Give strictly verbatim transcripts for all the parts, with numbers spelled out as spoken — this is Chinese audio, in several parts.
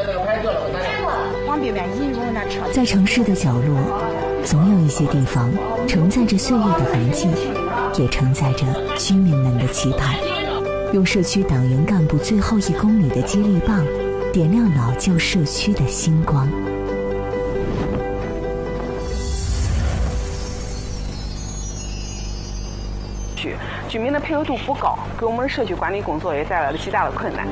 在城市的角落，总有一些地方承载着岁月的痕迹，也承载着居民们的期盼。用社区党员干部最后一公里的激励棒，点亮老旧社区的星光。 居民的配合度不高，给我们社区管理工作也带来了极大的困难。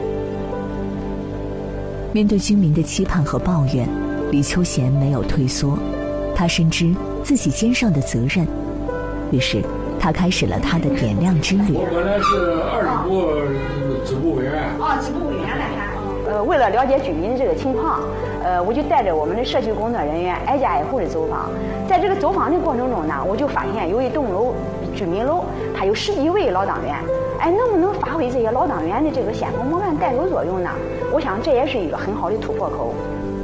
面对居民的期盼和抱怨，李秋贤没有退缩，他深知自己肩上的责任，于是他开始了他的点亮之旅。 我本来是二十部支部委员， 哦，支部委员来看。呃，为了了解居民的这个情况，呃，我就带着我们的社区工作人员挨家挨户的走访。在这个走访的过程中呢，我就发现有一栋楼居民楼，它有十几位老党员。哎，能不能发挥这些老党员的这个先锋模范带头作用呢？我想这也是一个很好的突破口。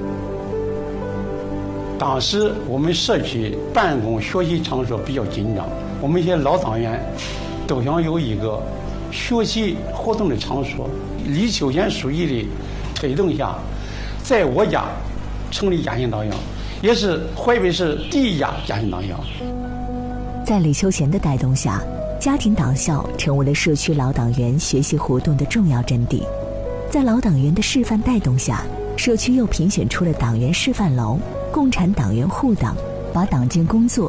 当时我们社区办公学习场所比较紧张，我们一些老党员都想有一个学习活动的场所。李秋贤书记的推动下，在我家成立家庭党校，也是淮北市第一家家庭党校。 在李秋贤的带动下，家庭党校成为了社区老党员学习活动的重要阵地。在老党员的示范带动下，社区又评选出了党员示范楼、共产党员护党，把党建工作